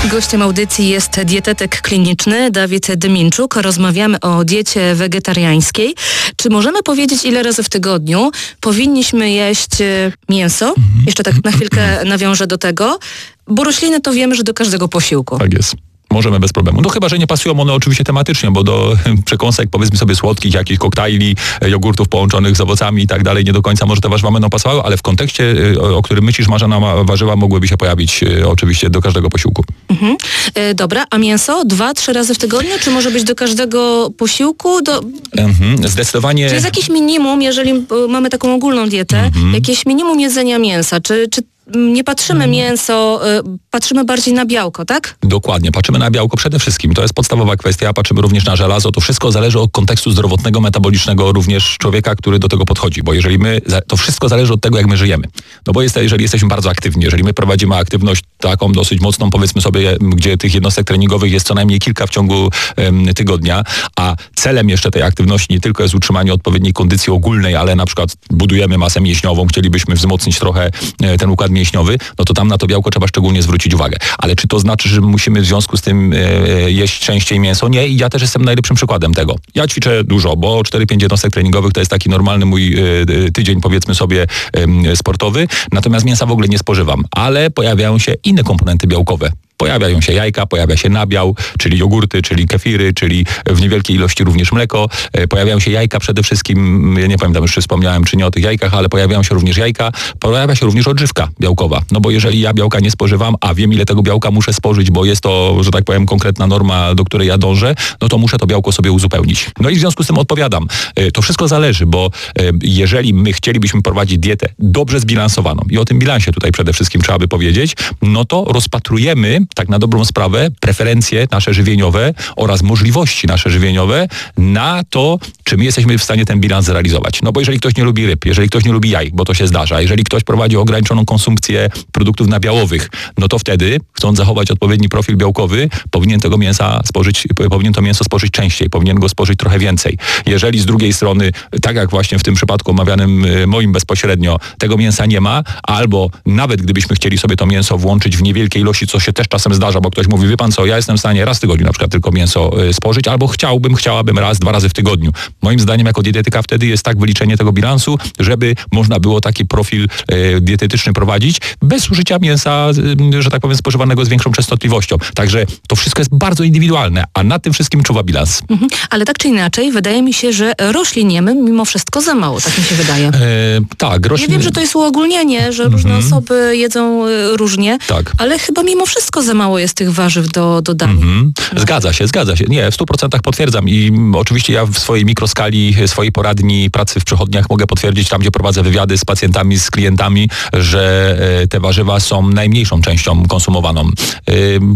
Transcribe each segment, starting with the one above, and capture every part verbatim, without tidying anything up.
Gościem audycji jest dietetyk kliniczny Dawid Dyminczuk. Rozmawiamy o diecie wegetariańskiej. Czy możemy powiedzieć, ile razy w tygodniu powinniśmy jeść mięso? Jeszcze tak na chwilkę nawiążę do tego. Bo rośliny to wiemy, że do każdego posiłku. Tak jest. Możemy bez problemu. No chyba, że nie pasują one oczywiście tematycznie, bo do przekąsek, powiedzmy sobie, słodkich, jakichś koktajli, jogurtów połączonych z owocami i tak dalej, nie do końca może te warzywa będą pasowały, ale w kontekście, o, o którym myślisz, Marzena, warzywa mogłyby się pojawić e, oczywiście do każdego posiłku. Mhm. E, dobra, a mięso? Dwa, trzy razy w tygodniu? Czy może być do każdego posiłku? Do... Mhm. Zdecydowanie... Czy jest jakieś minimum, jeżeli e, mamy taką ogólną dietę, mhm. jakieś minimum jedzenia mięsa? Czy, czy nie patrzymy mięso, y, patrzymy bardziej na białko, tak? Dokładnie, patrzymy na białko przede wszystkim. To jest podstawowa kwestia. Patrzymy również na żelazo. To wszystko zależy od kontekstu zdrowotnego, metabolicznego również człowieka, który do tego podchodzi. Bo jeżeli my, to wszystko zależy od tego, jak my żyjemy. No bo jest, jeżeli jesteśmy bardzo aktywni, jeżeli my prowadzimy aktywność taką dosyć mocną, powiedzmy sobie, gdzie tych jednostek treningowych jest co najmniej kilka w ciągu um, tygodnia, a celem jeszcze tej aktywności nie tylko jest utrzymanie odpowiedniej kondycji ogólnej, ale na przykład budujemy masę mięśniową, chcielibyśmy wzmocnić trochę e, ten układ mięśniowy, no to tam na to białko trzeba szczególnie zwrócić uwagę. Ale czy to znaczy, że musimy w związku z tym e, jeść częściej mięso? Nie, i ja też jestem najlepszym przykładem tego. Ja ćwiczę dużo, bo cztery pięć jednostek treningowych to jest taki normalny mój e, tydzień, powiedzmy sobie, e, sportowy. Natomiast mięsa w ogóle nie spożywam. Ale pojawiają się inne komponenty białkowe. Pojawiają się jajka, pojawia się nabiał, czyli jogurty, czyli kefiry, czyli w niewielkiej ilości również mleko. Pojawiają się jajka przede wszystkim, ja nie pamiętam już, czy wspomniałem, czy nie o tych jajkach, ale pojawiają się również jajka, pojawia się również odżywka białkowa. No bo jeżeli ja białka nie spożywam, a wiem, ile tego białka muszę spożyć, bo jest to, że tak powiem, konkretna norma, do której ja dążę, no to muszę to białko sobie uzupełnić. No i w związku z tym odpowiadam. To wszystko zależy, bo jeżeli my chcielibyśmy prowadzić dietę dobrze zbilansowaną i o tym bilansie tutaj przede wszystkim trzeba by powiedzieć, no to rozpatrujemy tak na dobrą sprawę preferencje nasze żywieniowe oraz możliwości nasze żywieniowe na to, czy my jesteśmy w stanie ten bilans zrealizować. No bo jeżeli ktoś nie lubi ryb, jeżeli ktoś nie lubi jaj, bo to się zdarza, jeżeli ktoś prowadzi ograniczoną konsumpcję produktów nabiałowych, no to wtedy, chcąc zachować odpowiedni profil białkowy, powinien tego mięsa spożyć, powinien to mięso spożyć częściej, powinien go spożyć trochę więcej. Jeżeli z drugiej strony, tak jak właśnie w tym przypadku omawianym moim bezpośrednio, tego mięsa nie ma, albo nawet gdybyśmy chcieli sobie to mięso włączyć w niewielkiej ilości, co się też czasem zdarza, bo ktoś mówi, wie pan co, ja jestem w stanie raz w tygodniu na przykład tylko mięso y, spożyć, albo chciałbym, chciałabym raz, dwa razy w tygodniu. Moim zdaniem jako dietetyka wtedy jest tak wyliczenie tego bilansu, żeby można było taki profil y, dietetyczny prowadzić bez użycia mięsa, y, że tak powiem, spożywanego z większą częstotliwością. Także to wszystko jest bardzo indywidualne, a nad tym wszystkim czuwa bilans. Mhm. Ale tak czy inaczej, wydaje mi się, że roślin jemy mimo wszystko za mało, tak mi się wydaje. E, tak, roślin... Ja wiem, że to jest uogólnienie, że różne mhm. osoby jedzą y, różnie, tak. ale chyba mimo wszystko za mało jest tych warzyw do, do dań. Mhm. Zgadza się, zgadza się. Nie, w stu procentach potwierdzam i m, oczywiście ja w swojej mikroskali, swojej poradni pracy w przychodniach mogę potwierdzić, tam gdzie prowadzę wywiady z pacjentami, z klientami, że e, te warzywa są najmniejszą częścią konsumowaną. E,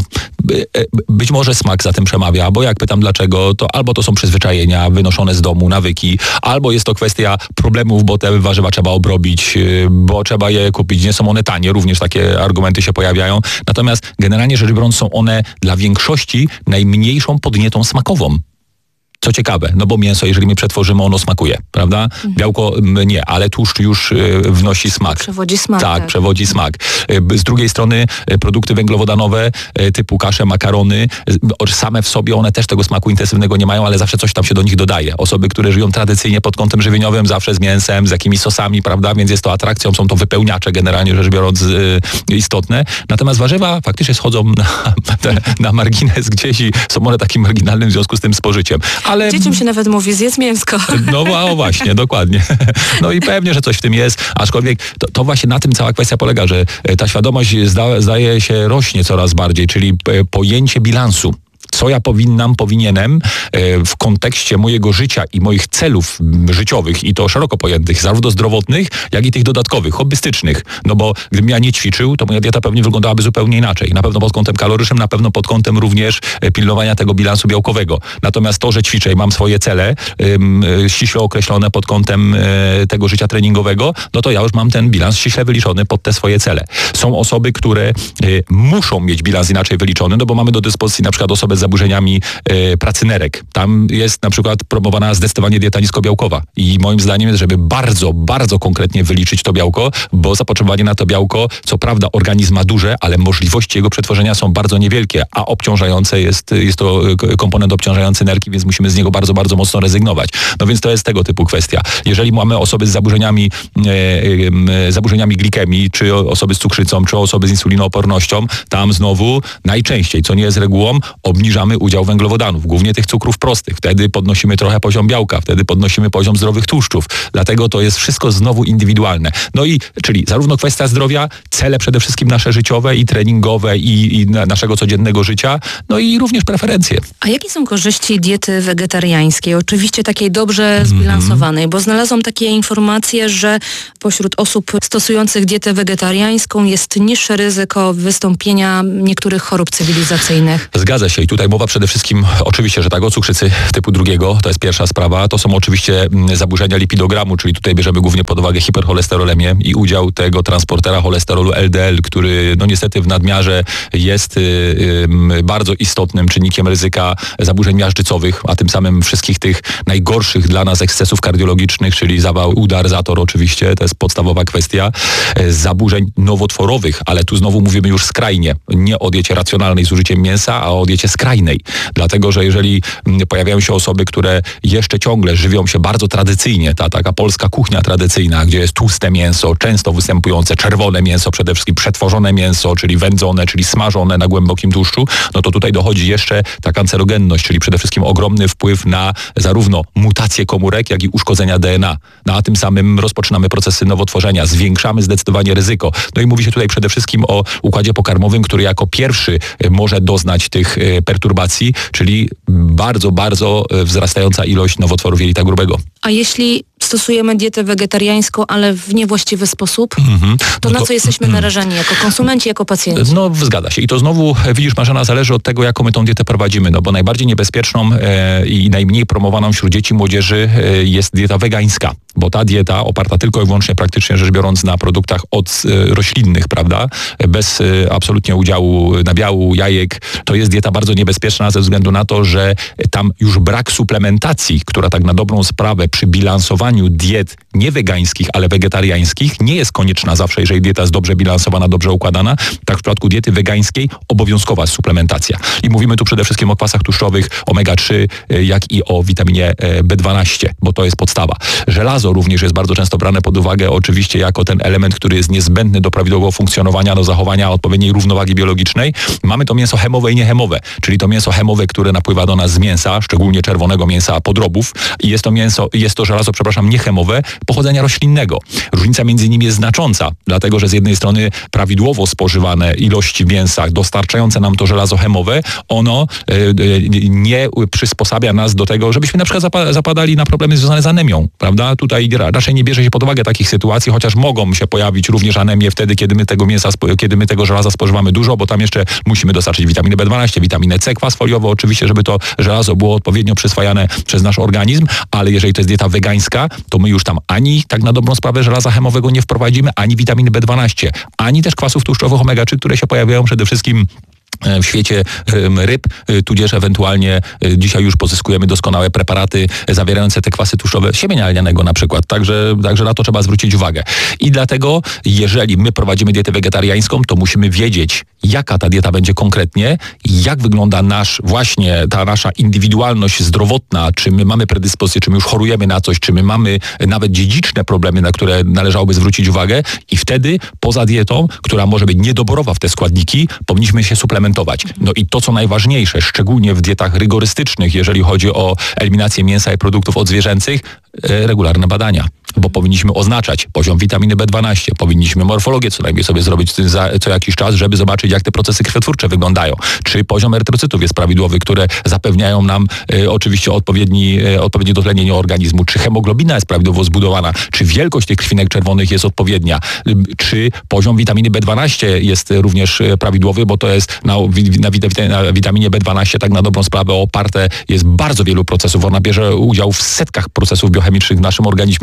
e, być może smak za tym przemawia, bo jak pytam dlaczego, to albo to są przyzwyczajenia wynoszone z domu, nawyki, albo jest to kwestia problemów, bo te warzywa trzeba obrobić, bo trzeba je kupić, nie są one tanie, również takie argumenty się pojawiają. Natomiast generalnie rzecz biorąc są one dla większości najmniejszą podnietą smakową. Co ciekawe, no bo mięso, jeżeli my przetworzymy, ono smakuje, prawda? Mhm. Białko nie, ale tłuszcz już y, wnosi smak. Przewodzi smak. Tak, tak, przewodzi smak. Y, z drugiej strony y, produkty węglowodanowe y, typu kasze, makarony, y, same w sobie one też tego smaku intensywnego nie mają, ale zawsze coś tam się do nich dodaje. Osoby, które żyją tradycyjnie pod kątem żywieniowym, zawsze z mięsem, z jakimiś sosami, prawda? Więc jest to atrakcją, są to wypełniacze generalnie rzecz biorąc y, istotne. Natomiast warzywa faktycznie schodzą na, te, na margines gdzieś i są one takim marginalnym w związku z tym spożyciem. Ale... Dzieciom się nawet mówi, zjedz mięsko. No o, właśnie, dokładnie. No i pewnie, że coś w tym jest, aczkolwiek to, to właśnie na tym cała kwestia polega, że ta świadomość zda, zdaje się rośnie coraz bardziej, czyli pojęcie bilansu. Co ja powinnam, powinienem w kontekście mojego życia i moich celów życiowych i to szeroko pojętych, zarówno zdrowotnych, jak i tych dodatkowych, hobbystycznych. No bo gdybym ja nie ćwiczył, to moja dieta pewnie wyglądałaby zupełnie inaczej. Na pewno pod kątem kalorycznym, na pewno pod kątem również pilnowania tego bilansu białkowego. Natomiast to, że ćwiczę i mam swoje cele ym, ściśle określone pod kątem y, tego życia treningowego, no to ja już mam ten bilans ściśle wyliczony pod te swoje cele. Są osoby, które y, muszą mieć bilans inaczej wyliczony, no bo mamy do dyspozycji na przykład osobę z zaburzeniami e, pracy nerek. Tam jest na przykład promowana zdecydowanie dieta niskobiałkowa i moim zdaniem jest, żeby bardzo, bardzo konkretnie wyliczyć to białko, bo zapotrzebowanie na to białko, co prawda organizm ma duże, ale możliwości jego przetworzenia są bardzo niewielkie, a obciążające jest, jest to komponent obciążający nerki, więc musimy z niego bardzo, bardzo mocno rezygnować. No więc to jest tego typu kwestia. Jeżeli mamy osoby z zaburzeniami, e, e, zaburzeniami glikemii, czy osoby z cukrzycą, czy osoby z insulinoopornością, tam znowu najczęściej, co nie jest regułą, obniżamy udział węglowodanów, głównie tych cukrów prostych. Wtedy podnosimy trochę poziom białka, wtedy podnosimy poziom zdrowych tłuszczów. Dlatego to jest wszystko znowu indywidualne. No i, czyli zarówno kwestia zdrowia, cele przede wszystkim nasze życiowe i treningowe i, i naszego codziennego życia, no i również preferencje. A jakie są korzyści diety wegetariańskiej? Oczywiście takiej dobrze zbilansowanej, mm-hmm. bo znalazłam takie informacje, że pośród osób stosujących dietę wegetariańską jest niższe ryzyko wystąpienia niektórych chorób cywilizacyjnych. Zgadza się i tutaj mowa przede wszystkim oczywiście, że tak, o cukrzycy typu drugiego, to jest pierwsza sprawa. To są oczywiście zaburzenia lipidogramu, czyli tutaj bierzemy głównie pod uwagę hipercholesterolemię i udział tego transportera cholesterolu L D L, który no niestety w nadmiarze jest y, y, bardzo istotnym czynnikiem ryzyka zaburzeń miażdżycowych, a tym samym wszystkich tych najgorszych dla nas ekscesów kardiologicznych, czyli zawał, udar, zator oczywiście, to jest podstawowa kwestia. Zaburzeń nowotworowych, ale tu znowu mówimy już skrajnie, nie o diecie racjonalnej z użyciem mięsa, a o diecie skrajnej. Dlatego, że jeżeli pojawiają się osoby, które jeszcze ciągle żywią się bardzo tradycyjnie, ta taka polska kuchnia tradycyjna, gdzie jest tłuste mięso, często występujące czerwone mięso, przede wszystkim przetworzone mięso, czyli wędzone, czyli smażone na głębokim tłuszczu, no to tutaj dochodzi jeszcze ta kancerogenność, czyli przede wszystkim ogromny wpływ na zarówno mutacje komórek, jak i uszkodzenia D N A. No a tym samym rozpoczynamy procesy nowotworzenia, zwiększamy zdecydowanie ryzyko. No i mówi się tutaj przede wszystkim o układzie pokarmowym, który jako pierwszy może doznać tych perturbacji, czyli bardzo, bardzo wzrastająca ilość nowotworów jelita grubego. A jeśli stosujemy dietę wegetariańską, ale w niewłaściwy sposób, mm-hmm. to na co jesteśmy narażeni jako konsumenci, jako pacjenci? No zgadza się. I to znowu, widzisz Marzena, zależy od tego, jaką my tą dietę prowadzimy, no bo najbardziej niebezpieczną e, i najmniej promowaną wśród dzieci i młodzieży e, jest dieta wegańska. Bo ta dieta oparta tylko i wyłącznie praktycznie rzecz biorąc na produktach od e, roślinnych, prawda, bez e, absolutnie udziału nabiału, jajek, to jest dieta bardzo niebezpieczna ze względu na to, że tam już brak suplementacji, która tak na dobrą sprawę przy bilansowaniu diet nie wegańskich, ale wegetariańskich nie jest konieczna zawsze, jeżeli dieta jest dobrze bilansowana, dobrze układana. Tak w przypadku diety wegańskiej obowiązkowa jest suplementacja. I mówimy tu przede wszystkim o kwasach tłuszczowych omega trzy, jak i o witaminie B dwanaście, bo to jest podstawa. Żelazo również jest bardzo często brane pod uwagę oczywiście jako ten element, który jest niezbędny do prawidłowego funkcjonowania, do zachowania odpowiedniej równowagi biologicznej. Mamy to mięso chemowe i niechemowe, czyli to mięso chemowe, które napływa do nas z mięsa, szczególnie czerwonego mięsa podrobów i jest to mięso, jest to żelazo, przepraszam, niechemowe, pochodzenia roślinnego. Różnica między nimi jest znacząca, dlatego że z jednej strony prawidłowo spożywane ilości w mięsach dostarczające nam to żelazo chemowe, ono y, nie przysposabia nas do tego, żebyśmy na przykład zapa- zapadali na problemy związane z anemią, prawda? Tutaj raczej nie bierze się pod uwagę takich sytuacji, chociaż mogą się pojawić również anemie wtedy, kiedy my tego mięsa, kiedy my tego żelaza spożywamy dużo, bo tam jeszcze musimy dostarczyć witaminę B dwanaście, witaminę C, kwas foliowy, oczywiście, żeby to żelazo było odpowiednio przyswajane przez nasz organizm, ale jeżeli to jest dieta wegańska, to my już tam ani tak na dobrą sprawę żelaza chemowego nie wprowadzimy, ani witaminy B dwanaście, ani też kwasów tłuszczowych omega trzy, które się pojawiają przede wszystkim w świecie ryb, tudzież ewentualnie dzisiaj już pozyskujemy doskonałe preparaty zawierające te kwasy tłuszczowe siemienia lnianego na przykład. Także, także na to trzeba zwrócić uwagę. I dlatego, jeżeli my prowadzimy dietę wegetariańską, to musimy wiedzieć, jaka ta dieta będzie konkretnie, jak wygląda nasz, właśnie ta nasza indywidualność zdrowotna, czy my mamy predyspozycję, czy my już chorujemy na coś, czy my mamy nawet dziedziczne problemy, na które należałoby zwrócić uwagę i wtedy poza dietą, która może być niedoborowa w te składniki, powinniśmy się suplementować. No i to, co najważniejsze, szczególnie w dietach rygorystycznych, jeżeli chodzi o eliminację mięsa i produktów odzwierzęcych, regularne badania. Bo powinniśmy oznaczać poziom witaminy B dwanaście, powinniśmy morfologię co najmniej sobie zrobić za, co jakiś czas, żeby zobaczyć, jak te procesy krwiotwórcze wyglądają. Czy poziom erytrocytów jest prawidłowy, które zapewniają nam e, oczywiście odpowiedni, e, odpowiednie dotlenienie organizmu. Czy hemoglobina jest prawidłowo zbudowana, czy wielkość tych krwinek czerwonych jest odpowiednia, e, czy poziom witaminy B dwanaście jest również e, prawidłowy, bo to jest na, na, na witaminie B dwanaście tak na dobrą sprawę oparte jest bardzo wielu procesów. Ona bierze udział w setkach procesów biochemicznych w naszym organizmie, dlatego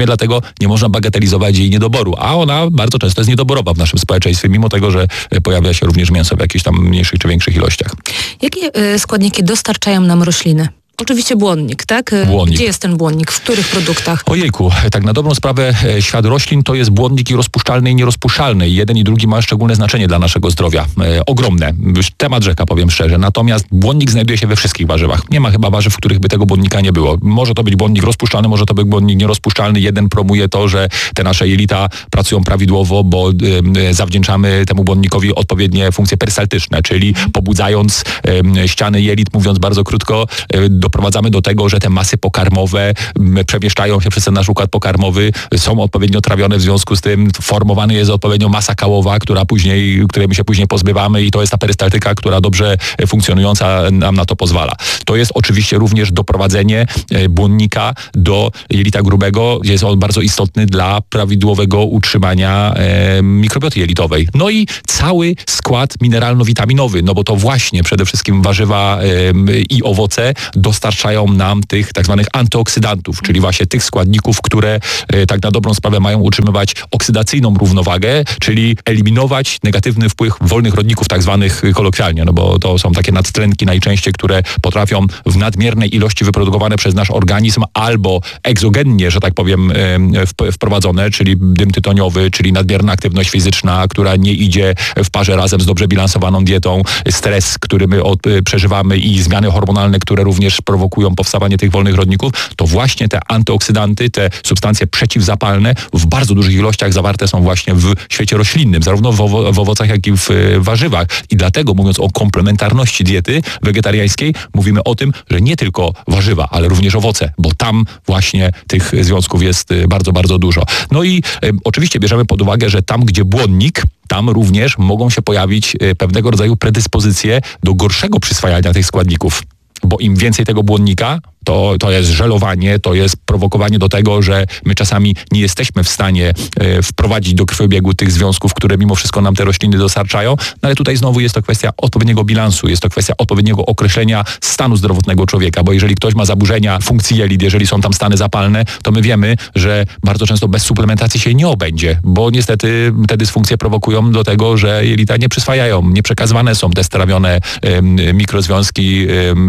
nie można bagatelizować jej niedoboru, a ona bardzo często jest niedoborowa w naszym społeczeństwie, mimo tego, że pojawia się również mięso w jakichś tam mniejszych czy większych ilościach. Jakie y, składniki dostarczają nam rośliny? Oczywiście błonnik, tak? Błonnik. Gdzie jest ten błonnik? W których produktach? Ojejku, tak na dobrą sprawę świat roślin to jest błonnik i rozpuszczalny i nierozpuszczalny. Jeden i drugi ma szczególne znaczenie dla naszego zdrowia. E, ogromne. Już temat rzeka, powiem szczerze. Natomiast błonnik znajduje się we wszystkich warzywach. Nie ma chyba warzyw, w których by tego błonnika nie było. Może to być błonnik rozpuszczalny, może to być błonnik nierozpuszczalny. Jeden promuje to, że te nasze jelita pracują prawidłowo, bo e, zawdzięczamy temu błonnikowi odpowiednie funkcje perystaltyczne, czyli pobudzając e, ściany jelit, mówiąc bardzo krótko, e, doprowadzamy do tego, że te masy pokarmowe przemieszczają się przez ten nasz układ pokarmowy, są odpowiednio trawione, w związku z tym formowany jest odpowiednio masa kałowa, która później, której my się później pozbywamy i to jest ta perystaltyka, która dobrze funkcjonująca nam na to pozwala. To jest oczywiście również doprowadzenie błonnika do jelita grubego, gdzie jest on bardzo istotny dla prawidłowego utrzymania e, mikrobioty jelitowej. No i cały skład mineralno-witaminowy, no bo to właśnie przede wszystkim warzywa e, i owoce dostarczają nam tych tak zwanych antyoksydantów, czyli właśnie tych składników, które e, tak na dobrą sprawę mają utrzymywać oksydacyjną równowagę, czyli eliminować negatywny wpływ wolnych rodników, tak zwanych kolokwialnie, no bo to są takie nadtlenki najczęściej, które potrafią w nadmiernej ilości wyprodukowane przez nasz organizm albo egzogennie, że tak powiem, e, wprowadzone, czyli dym tytoniowy, czyli nadmierna aktywność fizyczna, która nie idzie w parze razem z dobrze bilansowaną dietą, stres, który my od, e, przeżywamy i zmiany hormonalne, które również prowokują powstawanie tych wolnych rodników, to właśnie te antyoksydanty, te substancje przeciwzapalne w bardzo dużych ilościach zawarte są właśnie w świecie roślinnym, zarówno w, owo- w owocach, jak i w y, warzywach. I dlatego, mówiąc o komplementarności diety wegetariańskiej, mówimy o tym, że nie tylko warzywa, ale również owoce, bo tam właśnie tych związków jest y, bardzo, bardzo dużo. No i y, oczywiście bierzemy pod uwagę, że tam, gdzie błonnik, tam również mogą się pojawić y, pewnego rodzaju predyspozycje do gorszego przyswajania tych składników. Bo im więcej tego błonnika, to, to jest żelowanie, to jest prowokowanie do tego, że my czasami nie jesteśmy w stanie e, wprowadzić do krwiobiegu tych związków, które mimo wszystko nam te rośliny dostarczają. No ale tutaj znowu jest to kwestia odpowiedniego bilansu, jest to kwestia odpowiedniego określenia stanu zdrowotnego człowieka, bo jeżeli ktoś ma zaburzenia funkcji jelit, jeżeli są tam stany zapalne, to my wiemy, że bardzo często bez suplementacji się nie obędzie, bo niestety te dysfunkcje prowokują do tego, że jelita nie przyswajają, nie przekazywane są te strawione e, mikrozwiązki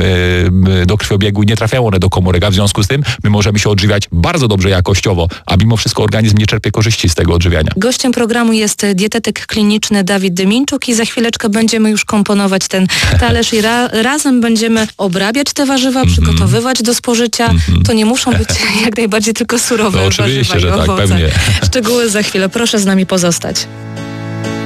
e, do krwiobiegu i nie trafiają one do komórek, a w związku z tym my możemy się odżywiać bardzo dobrze jakościowo, a mimo wszystko organizm nie czerpie korzyści z tego odżywiania. Gościem programu jest dietetyk kliniczny Dawid Dyminczuk i za chwileczkę będziemy już komponować ten talerz i ra- razem będziemy obrabiać te warzywa, mm-hmm. przygotowywać do spożycia. Mm-hmm. To nie muszą być jak najbardziej tylko surowe no, warzywa oczywiście, i że owoce. tak, pewnie. Szczegóły za chwilę. Proszę z nami pozostać.